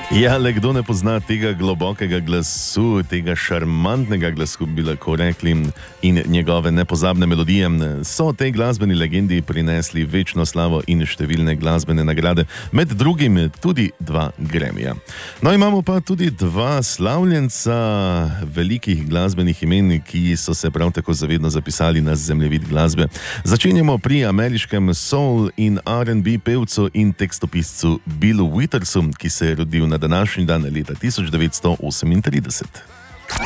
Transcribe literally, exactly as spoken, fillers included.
Ja, le kdo ne pozna tega globokega glasu, tega šarmantnega glasu, bi lahko rekli, in njegove nepozabne melodije. So tej glasbeni legendi prinesli večno slavo in številne glasbene nagrade, med drugim tudi dva Gramija. No, imamo pa tudi dva slavljenca velikih glasbenih imen, ki so se prav tako zavedno zapisali na zemljevid glasbe. Začenjamo pri ameriškem soul in R and B pevcu in tekstopiscu Billu Wittersu, ki se je rodil na današnji dan leta tisoč devetsto osemintrideset.